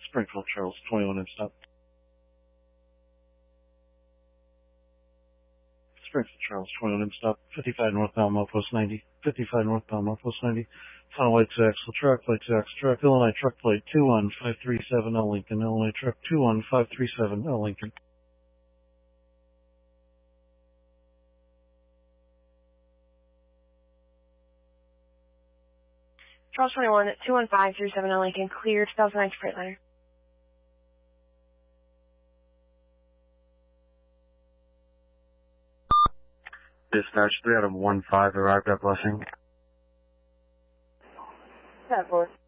Springfield Charles 21 and stop. Springfield Charles 21 and stop. 55 northbound Milepost 90. 55 northbound Milepost 90. Final white to axle truck, Illinois truck plate 21537 L Lincoln, Illinois truck 21537 L Lincoln. Charles 21, 21537 L Lincoln, clear 2009 Freightliner. Dispatch 3 out of 15 arrived at Blessing. That forward.